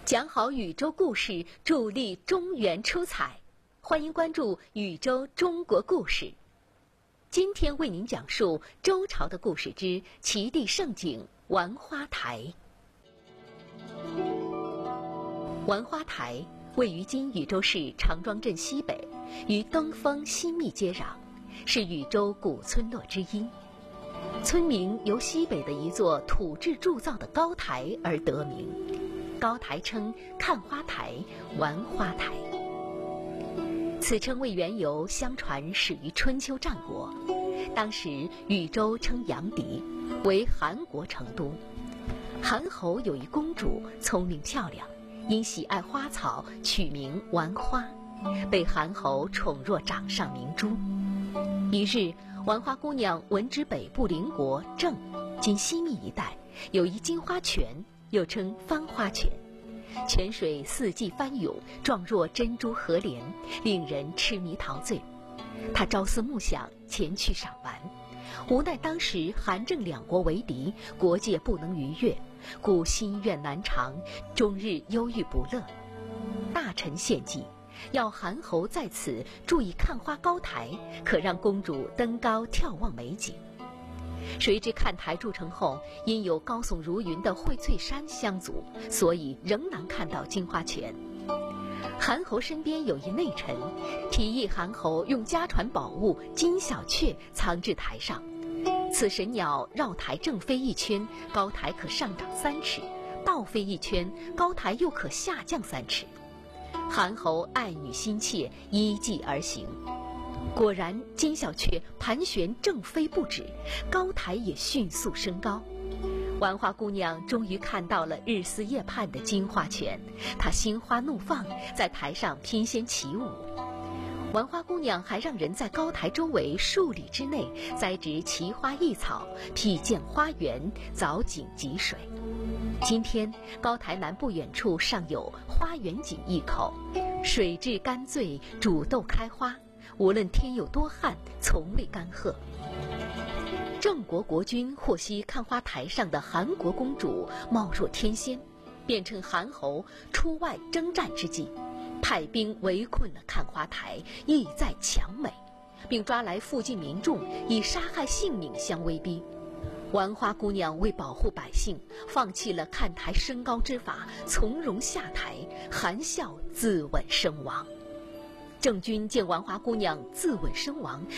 讲好宇宙故事，助力中原出彩。欢迎关注宇宙中国故事。今天为您讲述周朝的故事之齐地盛景玩花台。玩花台位于今禹州市长庄镇西北，与登封、西密接壤，是禹州古村落之一。村名由西北的一座土制铸造的高台而得名，高台称看花台、玩花台。此称谓缘由，相传始于春秋战国。当时禹州称阳翟，为韩国成都。韩侯有一公主，聪明漂亮，因喜爱花草，取名玩花，被韩侯宠若掌上明珠。一日，玩花姑娘闻知北部邻国郑（今西密一带）有一金花泉，又称翻花泉，泉水四季翻涌，状若珍珠河莲，令人痴迷陶醉。她朝思暮想，前去赏玩。无奈当时韩郑两国为敌，国界不能逾越，故心愿难偿，终日忧郁不乐。大臣献计，要韩侯在此筑一看花高台，可让公主登高眺望美景。谁知看台筑成后，因有高耸如云的荟萃山相阻，所以仍难看到金花泉。韩侯身边有一内臣，提议韩侯用家传宝物金小雀藏至台上。此神鸟绕台正飞一圈，高台可上涨3尺；倒飞一圈，高台又可下降3尺。韩侯爱女心切，依计而行。果然，金小雀盘旋正飞不止，高台也迅速升高。玩花姑娘终于看到了日思夜盼的金花泉，她心花怒放，在台上翩跹起舞。玩花姑娘还让人在高台周围数里之内栽植奇花异草，辟建花园，凿井集水。今天高台南不远处尚有花园井一口，水质甘醉，煮豆开花，无论天有多旱，从未干涸。郑国国君获悉看花台上的韩国公主貌若天仙，便趁韩侯出外征战之际，派兵围困了看花台，意在抢美，并抓来附近民众，以杀害性命相威逼。玩花姑娘为保护百姓，放弃了看台升高之法，从容下台，含笑自刎身亡。郑军见玩花姑娘自刎身亡，